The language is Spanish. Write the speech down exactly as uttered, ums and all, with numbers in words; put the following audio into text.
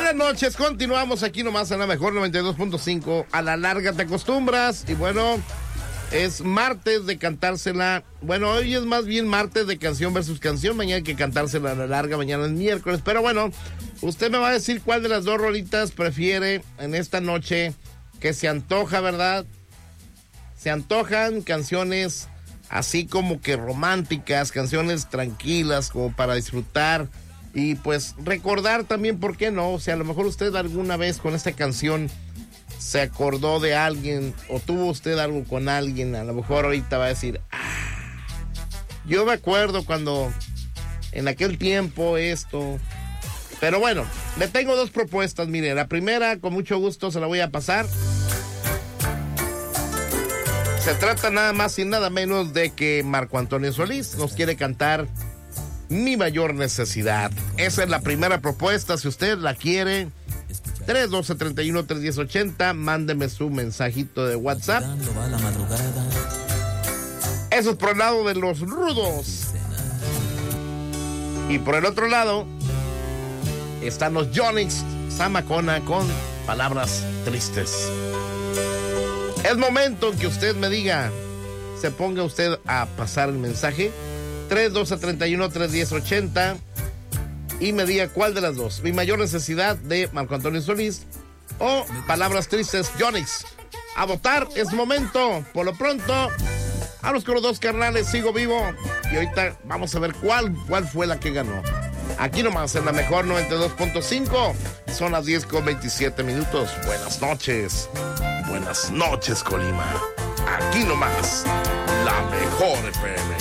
Buenas noches, continuamos aquí nomás en la mejor noventa y dos punto cinco. A la larga te acostumbras. Y bueno, es martes de cantársela. Bueno, hoy es más bien martes de canción versus canción. Mañana hay que cantársela a la larga, mañana es miércoles. Pero bueno, usted me va a decir cuál de las dos rolitas prefiere en esta noche que se antoja, ¿verdad? Se antojan canciones así como que románticas, canciones tranquilas como para disfrutar. Y pues recordar también, ¿por qué no? O sea, a lo mejor usted alguna vez con esta canción se acordó de alguien o tuvo usted algo con alguien. A lo mejor ahorita va a decir, ah, yo me acuerdo cuando en aquel tiempo esto. Pero bueno, le tengo dos propuestas, mire. La primera, con mucho gusto, se la voy a pasar. Se trata nada más y nada menos de que Marco Antonio Solís nos quiere cantar Mi Mayor Necesidad. Esa es la primera propuesta. Si usted la quiere, tres uno dos, tres uno, tres uno cero ocho cero, mándeme su mensajito de WhatsApp. Eso es por el lado de los rudos. Y por el otro lado están los Yonix Zamacona con Palabras Tristes. Es momento en que usted me diga, se ponga usted a pasar el mensaje tres uno dos, tres uno, tres uno cero ocho cero y me diga cuál de las dos, Mi Mayor Necesidad de Marco Antonio Solís o Palabras Tristes, Yonix. A votar, es momento. Por lo pronto, vamos con los dos carnales, Sigo Vivo, y ahorita vamos a ver cuál, cuál fue la que ganó. Aquí nomás en la mejor noventa y dos punto cinco, son las diez con veintisiete minutos. Buenas noches, buenas noches Colima. Aquí nomás, la mejor F M.